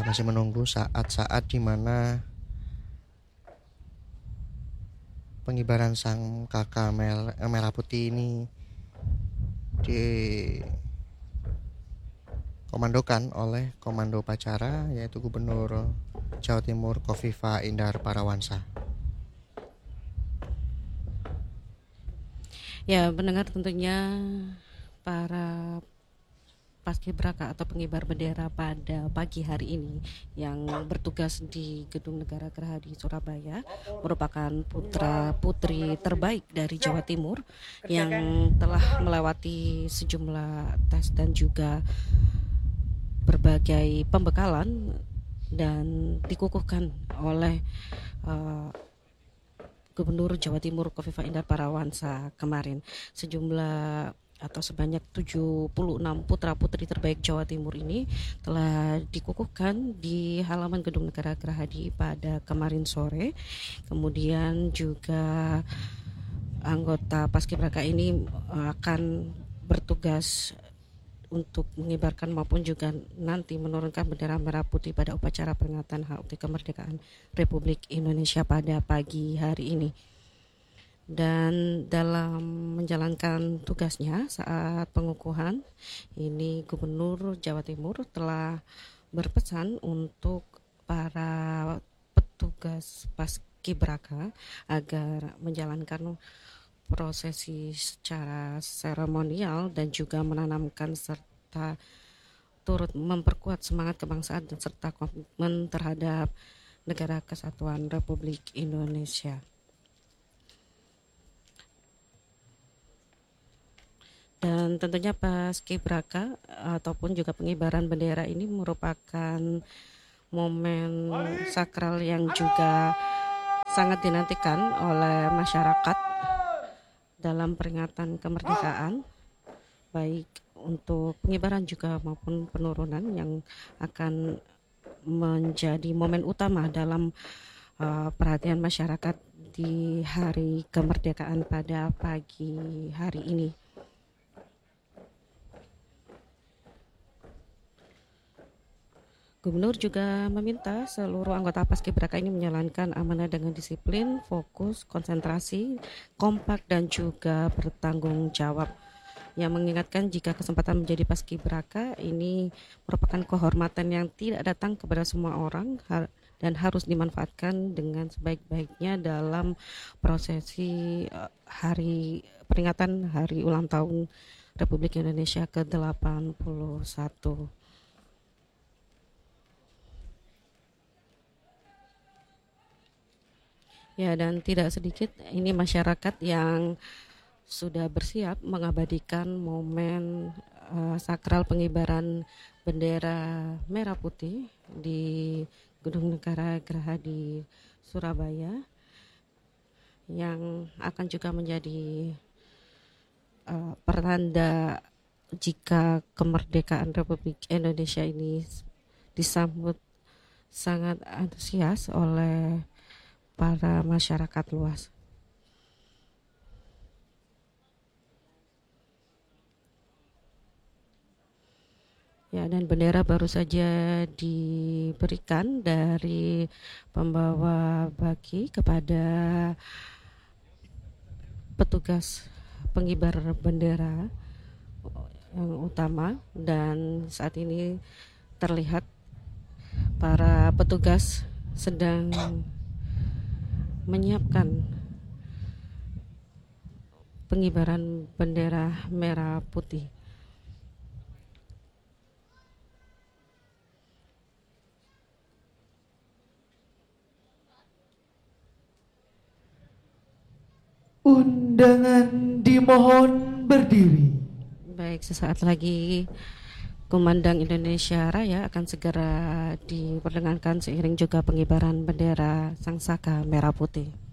kita masih menunggu saat-saat di mana pengibaran sang kakak merah putih ini dikomandokan oleh komando upacara, yaitu Gubernur Jawa Timur Kofifa Indar Parawansa. Ya, pendengar, tentunya para paskibraka atau pengibar bendera pada pagi hari ini yang bertugas di Gedung Negara Gerahadi Surabaya merupakan putra putri terbaik dari Jawa Timur yang telah melewati sejumlah tes dan juga berbagai pembekalan dan dikukuhkan oleh Gubernur Jawa Timur Kofifa Indar Parawansa kemarin. Sejumlah atau sebanyak 76 putra-putri terbaik Jawa Timur ini telah dikukuhkan di halaman Gedung Negara Gerahadi pada kemarin sore. Kemudian juga anggota Paskibraka ini akan bertugas untuk mengibarkan maupun juga nanti menurunkan bendera merah putih pada upacara peringatan HUT kemerdekaan Republik Indonesia pada pagi hari ini. Dan dalam menjalankan tugasnya saat pengukuhan ini, Gubernur Jawa Timur telah berpesan untuk para petugas paskibraka agar menjalankan prosesi secara seremonial dan juga menanamkan serta turut memperkuat semangat kebangsaan dan serta komitmen terhadap Negara Kesatuan Republik Indonesia. Dan tentunya paskibraka ataupun juga pengibaran bendera ini merupakan momen sakral yang juga sangat dinantikan oleh masyarakat dalam peringatan kemerdekaan, baik untuk pengibaran juga maupun penurunan, yang akan menjadi momen utama dalam perhatian masyarakat di hari kemerdekaan pada pagi hari ini. Gubernur juga meminta seluruh anggota paskibraka ini menjalankan amanah dengan disiplin, fokus, konsentrasi, kompak, dan juga bertanggung jawab. Yang mengingatkan jika kesempatan menjadi paskibraka ini merupakan kehormatan yang tidak datang kepada semua orang dan harus dimanfaatkan dengan sebaik-baiknya dalam prosesi peringatan hari ulang tahun Republik Indonesia ke-81. Ya, dan tidak sedikit ini masyarakat yang sudah bersiap mengabadikan momen sakral pengibaran bendera merah putih di Gedung Negara Gerahadi Surabaya, yang akan juga menjadi pertanda jika kemerdekaan Republik Indonesia ini disambut sangat antusias oleh para masyarakat luas. Ya, dan bendera baru saja diberikan dari pembawa baki kepada petugas pengibar bendera yang utama, dan saat ini terlihat para petugas sedang menyiapkan pengibaran bendera merah putih. Undangan dimohon berdiri. Baik, sesaat lagi Kumandang Indonesia Raya akan segera diperdengarkan seiring juga pengibaran bendera Sang Saka Merah Putih.